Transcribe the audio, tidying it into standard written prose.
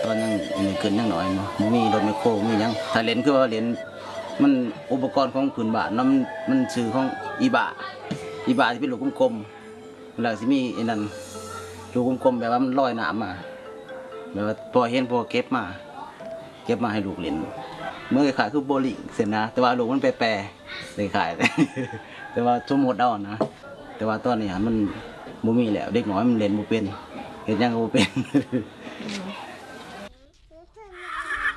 อนยังเกินยังหน่อยมีรถไมคโครมียังถ้าเล่นคือว่าเล่นมันอุปกรณ์ของพื้นบ้านน้ำมันชื่อของอีบาที่เป็นลูกกลมๆเวลาสิมีไอ้นั่นลูกกลมๆแบบว่ามันลอยน้ำมาแบบว่าพอเห็นพอเก็บมาให้ลูกเล่นเมื่อขายคือโบลิ่งเสร็จนะแต่ว่าลูกมันแปรเลยขายแต่ว่าสมมติเอานะแต่ว่าตอนนี้มันบ่มีแล้วเด็กน้อยมันเล่นบ่เป็นเห็นยังก็บ่เป็น